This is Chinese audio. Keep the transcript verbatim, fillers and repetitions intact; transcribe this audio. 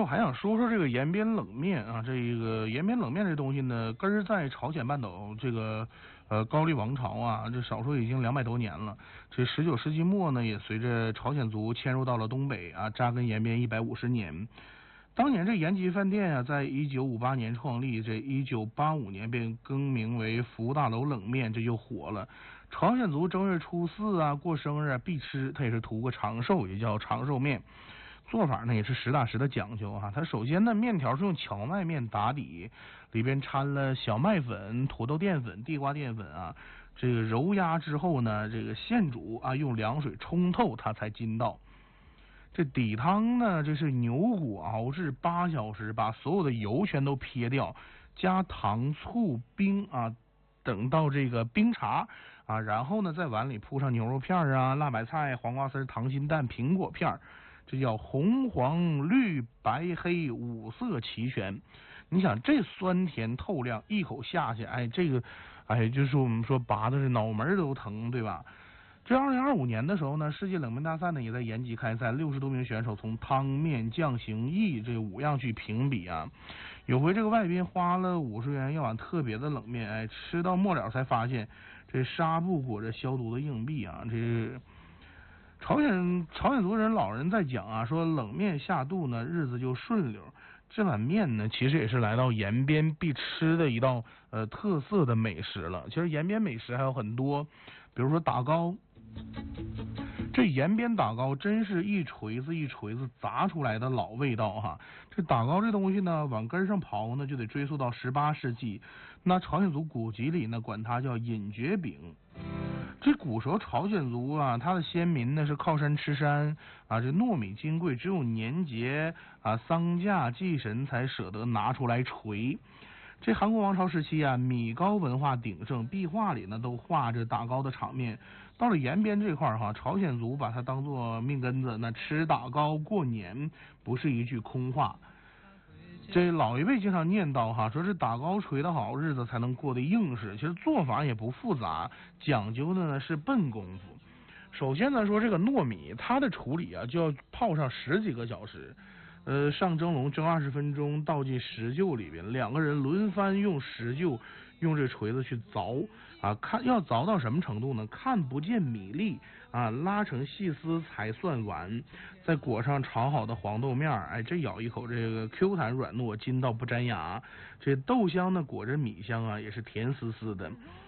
我还想说说这个延边冷面啊，这个延边冷面这东西呢，根儿在朝鲜半岛这个呃高丽王朝啊，这少说已经两百多年了。这十九世纪末呢，也随着朝鲜族迁入到了东北啊，扎根延边一百五十年。当年这延吉饭店啊，在一九五八年创立，这一九八五年便更名为福大楼冷面，这就火了。朝鲜族正月初四啊，过生日啊必吃，它也是图个长寿，也叫长寿面。做法呢也是实打实的讲究哈、啊，它首先呢面条是用荞麦面打底，里边掺了小麦粉、土豆淀粉、地瓜淀粉啊，这个揉压之后呢，这个现煮啊，用凉水冲透它才筋道。这底汤呢，这是牛骨熬制八小时，把所有的油全都撇掉，加糖、醋、冰啊，等到这个冰茶啊，然后呢在碗里铺上牛肉片啊、辣白菜、黄瓜丝、溏心蛋、苹果片，这叫红黄绿白黑五色齐全。你想这酸甜透亮，一口下去，哎，这个，哎，就是我们说拔的是脑门都疼，对吧？这二零二五年的时候呢，世界冷面大赛呢也在延吉开赛，六十多名选手从汤面、酱形意这五样去评比啊。有回这个外宾花了五十元要碗特别的冷面，哎，吃到末了才发现这纱布裹着消毒的硬币啊。这朝鲜朝鲜族人老人在讲啊，说冷面下肚呢，日子就顺溜。这碗面呢，其实也是来到延边必吃的一道呃特色的美食了。其实延边美食还有很多，比如说打糕。这延边打糕真是一锤子一锤子砸出来的老味道哈。这打糕这东西呢，往根上刨呢，就得追溯到十八世纪。那朝鲜族古籍里呢，管它叫隐蕨饼。这古时候朝鲜族啊，他的先民呢是靠山吃山啊，这糯米金贵，只有年节啊、丧嫁祭神才舍得拿出来锤。这韩国王朝时期啊，米糕文化鼎盛，壁画里呢都画着打糕的场面。到了延边这块儿哈，朝鲜族把它当做命根子，那吃打糕过年不是一句空话。这老一辈经常念叨哈，说是打糕锤得好，日子才能过得硬实。其实做法也不复杂，讲究的呢是笨功夫。首先呢说这个糯米，它的处理啊就要泡上十几个小时。呃，上蒸笼蒸二十分钟，倒进石臼里边，两个人轮番用石臼用这锤子去凿啊，看要凿到什么程度呢？看不见米粒啊，拉成细丝才算完。再裹上炒好的黄豆面，哎，这咬一口，这个 Q 弹软糯，筋道不粘牙。这豆香呢裹着米香啊，也是甜丝丝的。